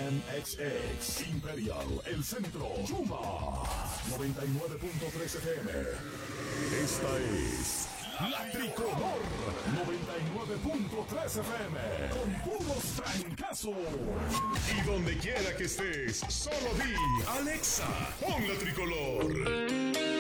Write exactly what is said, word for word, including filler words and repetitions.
M X X, Imperial, El Centro, Yuma, noventa y nueve punto tres F M. Esta es La Tricolor, noventa y nueve punto tres F M, con puros trancazos. Y donde quiera que estés, solo di Alexa, pon La Tricolor.